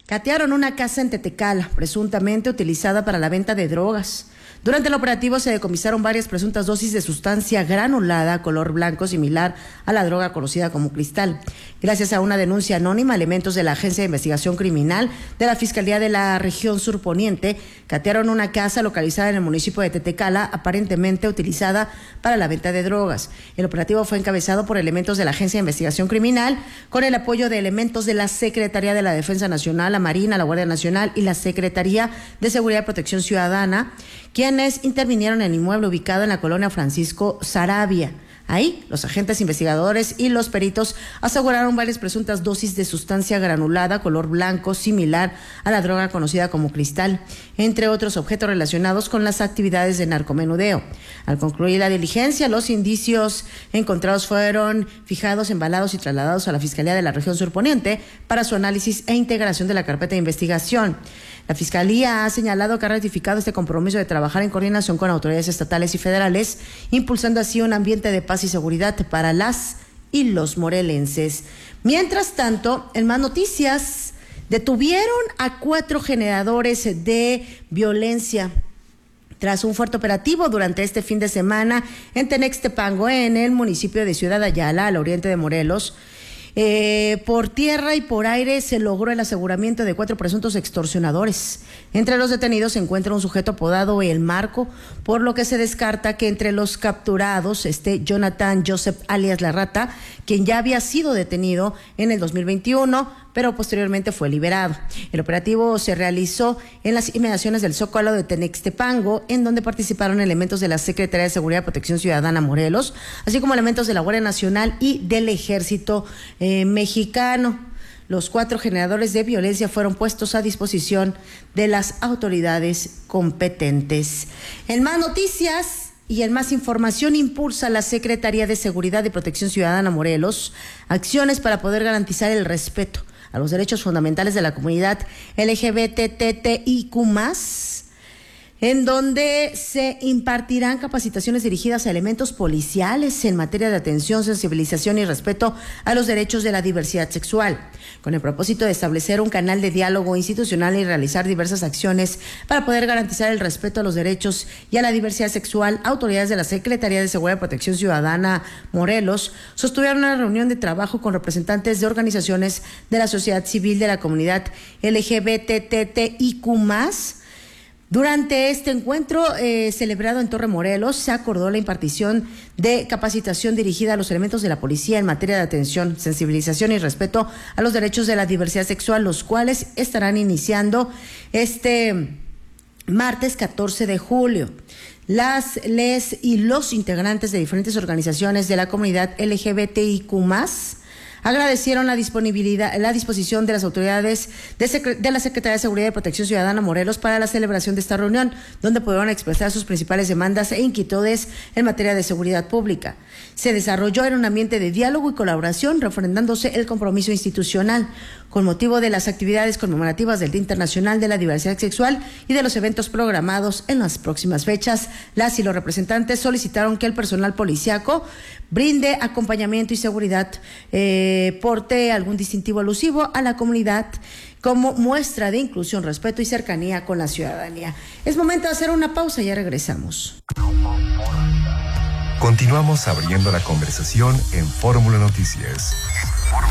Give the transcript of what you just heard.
Catearon una casa en Tetecala, presuntamente utilizada para la venta de drogas. Durante el operativo se decomisaron varias presuntas dosis de sustancia granulada color blanco similar a la droga conocida como cristal. Gracias a una denuncia anónima, elementos de la Agencia de Investigación Criminal de la Fiscalía de la Región Sur Poniente catearon una casa localizada en el municipio de Tetecala, aparentemente utilizada para la venta de drogas. El operativo fue encabezado por elementos de la Agencia de Investigación Criminal, con el apoyo de elementos de la Secretaría de la Defensa Nacional, la Marina, la Guardia Nacional y la Secretaría de Seguridad y Protección Ciudadana, quienes intervinieron en el inmueble ubicado en la colonia Francisco Saravia. Ahí, los agentes investigadores y los peritos aseguraron varias presuntas dosis de sustancia granulada color blanco similar a la droga conocida como cristal, entre otros objetos relacionados con las actividades de narcomenudeo. Al concluir la diligencia, los indicios encontrados fueron fijados, embalados y trasladados a la Fiscalía de la Región Sur Poniente para su análisis e integración de la carpeta de investigación. La Fiscalía ha señalado que ha ratificado este compromiso de trabajar en coordinación con autoridades estatales y federales, impulsando así un ambiente de paz y seguridad para las y los morelenses. Mientras tanto, en más noticias, detuvieron a 4 generadores de violencia tras un fuerte operativo durante este fin de semana en Tenextepango, en el municipio de Ciudad Ayala, al oriente de Morelos. Por tierra y por aire se logró el aseguramiento de 4 presuntos extorsionadores. Entre los detenidos se encuentra un sujeto apodado El Marco, por lo que se descarta que entre los capturados esté Jonathan Joseph alias La Rata, quien ya había sido detenido en el 2021, pero posteriormente fue liberado. El operativo se realizó en las inmediaciones del Zócalo de Tenextepango, en donde participaron elementos de la Secretaría de Seguridad y Protección Ciudadana Morelos, así como elementos de la Guardia Nacional y del Ejército mexicano. Los 4 generadores de violencia fueron puestos a disposición de las autoridades competentes. En más noticias y en más información, impulsa la Secretaría de Seguridad y Protección Ciudadana Morelos acciones para poder garantizar el respeto a los derechos fundamentales de la comunidad LGBTTIQ+, en donde se impartirán capacitaciones dirigidas a elementos policiales en materia de atención, sensibilización y respeto a los derechos de la diversidad sexual, con el propósito de establecer un canal de diálogo institucional y realizar diversas acciones para poder garantizar el respeto a los derechos y a la diversidad sexual. Autoridades de la Secretaría de Seguridad y Protección Ciudadana Morelos sostuvieron una reunión de trabajo con representantes de organizaciones de la sociedad civil de la comunidad LGBTTIQ+. Durante este encuentro celebrado en Torre Morelos, se acordó la impartición de capacitación dirigida a los elementos de la policía en materia de atención, sensibilización y respeto a los derechos de la diversidad sexual, los cuales estarán iniciando este martes 14 de julio. Les y los integrantes de diferentes organizaciones de la comunidad LGBTIQ+, agradecieron la disposición de las autoridades de la Secretaría de Seguridad y Protección Ciudadana Morelos para la celebración de esta reunión, donde pudieron expresar sus principales demandas e inquietudes en materia de seguridad pública. Se desarrolló en un ambiente de diálogo y colaboración, refrendándose el compromiso institucional con motivo de las actividades conmemorativas del Día Internacional de la Diversidad Sexual y de los eventos programados en las próximas fechas. Las y los representantes solicitaron que el personal policiaco brinde acompañamiento y seguridad, porte algún distintivo alusivo a la comunidad como muestra de inclusión, respeto y cercanía con la ciudadanía. Es momento de hacer una pausa y ya regresamos. Continuamos abriendo la conversación en Fórmula Noticias.